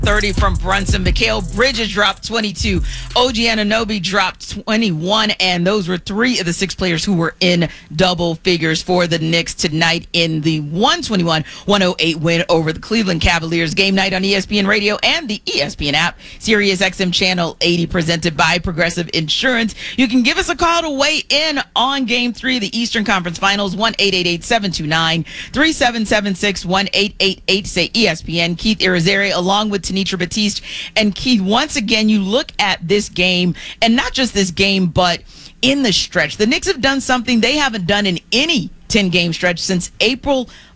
30 from Brunson. Mikal Bridges dropped 22. OG Anunoby dropped 21. And those were 3 of the 6 players who were in double figures for the Knicks tonight in the 121-108 win over the Cleveland Cavaliers. Game night on ESPN Radio and the ESPN app. Sirius XM Channel 80 presented by Progressive Insurance. You can give us a call to weigh in on Game 3 of the Eastern Conference Finals. 1-888-729-3776. 1-888 say ESPN. Keith Irizarry along with Tenitra Batiste. And Keith, once again, you look at this game, and not just this game, but in the stretch. The Knicks have done something they haven't done in any 10-game stretch since April